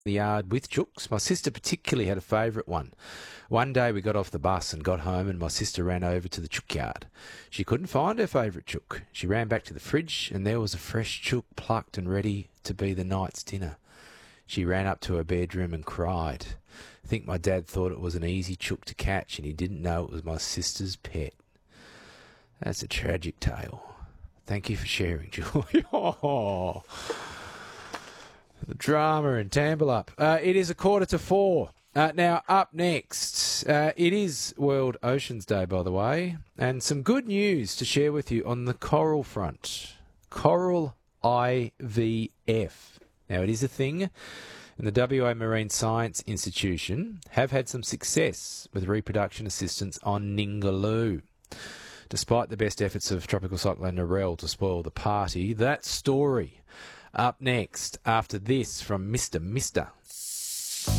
the yard with chooks. My sister particularly had a favourite one. One day we got off the bus and got home and my sister ran over to the chook yard. She couldn't find her favourite chook. She ran back to the fridge and there was a fresh chook plucked and ready to be the night's dinner. She ran up to her bedroom and cried. I think my dad thought it was an easy chook to catch and he didn't know it was my sister's pet. That's a tragic tale. Thank you for sharing, Julie. Oh, the drama in Tambalup. It is 4:45. Now, up next, it is World Oceans Day, by the way, and some good news to share with you on the coral front. Coral IVF. Now, it is a thing, and the WA Marine Science Institution have had some success with reproduction assistance on Ningaloo. Despite the best efforts of Tropical Cyclone Narelle to spoil the party, that story up next after this from Mr.